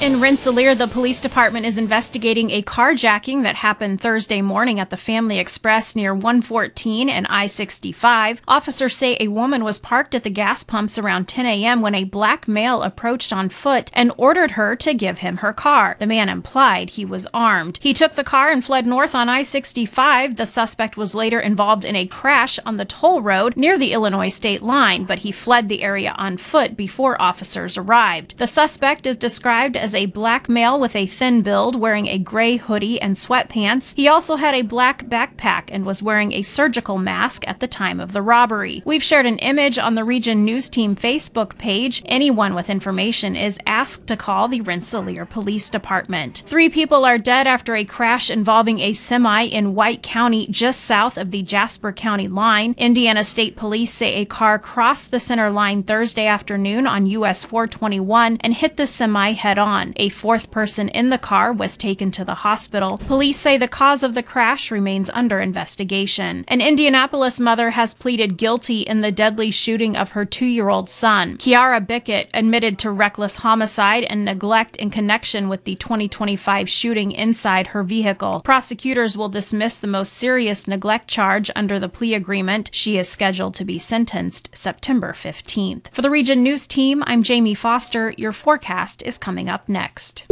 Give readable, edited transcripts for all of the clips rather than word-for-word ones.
In Rensselaer, the police department is investigating a carjacking that happened Thursday morning at the Family Express near 114 and I-65. Officers say a woman was parked at the gas pumps around 10 a.m. when a black male approached on foot and ordered her to give him her car. The man implied he was armed. He took the car and fled north on I-65. The suspect was later involved in a crash on the toll road near the Illinois state line, but he fled the area on foot before officers arrived. The suspect is described as a black male with a thin build, wearing a gray hoodie and sweatpants. He also had a black backpack and was wearing a surgical mask at the time of the robbery. We've shared an image on the Region News Team Facebook page. Anyone with information is asked to call the Rensselaer Police Department. 3 people are dead after a crash involving a semi in White County, just south of the Jasper County line. Indiana State Police say a car crossed the center line Thursday afternoon on US 421 and hit the semi head-on. A 4th person in the car was taken to the hospital. Police say the cause of the crash remains under investigation. An Indianapolis mother has pleaded guilty in the deadly shooting of her 2-year-old son. Kiara Bickett admitted to reckless homicide and neglect in connection with the 2025 shooting inside her vehicle. Prosecutors will dismiss the most serious neglect charge under the plea agreement. She is scheduled to be sentenced September 15th. For the Region News Team, I'm Jamie Foster. Your forecast is coming up next.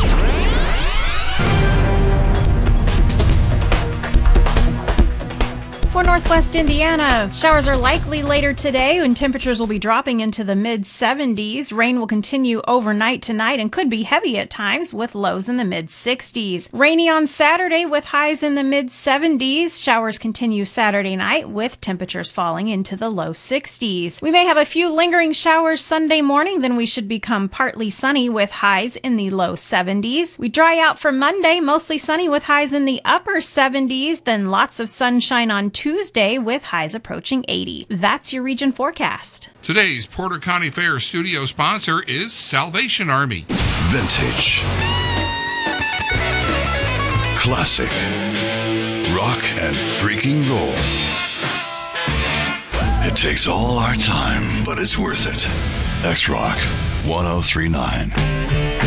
For Northwest Indiana, showers are likely later today and temperatures will be dropping into the mid-70s. Rain will continue overnight tonight and could be heavy at times with lows in the mid-60s. Rainy on Saturday with highs in the mid-70s. Showers continue Saturday night with temperatures falling into the low 60s. We may have a few lingering showers Sunday morning, then we should become partly sunny with highs in the low 70s. We dry out for Monday, mostly sunny with highs in the upper 70s, then lots of sunshine on Tuesday with highs approaching 80. That's your region forecast. Today's Porter County Fair studio sponsor is Salvation Army. Vintage. Classic. Rock and freaking roll. It takes all our time, but it's worth it. X-Rock 1039.